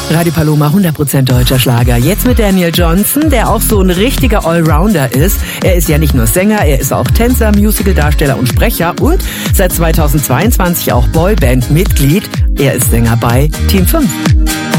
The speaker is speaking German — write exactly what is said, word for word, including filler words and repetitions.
Radio Paloma, hundert Prozent deutscher Schlager. Jetzt mit Daniel Johnston, der auch so ein richtiger Allrounder ist. Er ist ja nicht nur Sänger, er ist auch Tänzer, Musicaldarsteller und Sprecher und seit zweitausendzweiundzwanzig auch Boyband-Mitglied. Er ist Sänger bei Team fünf.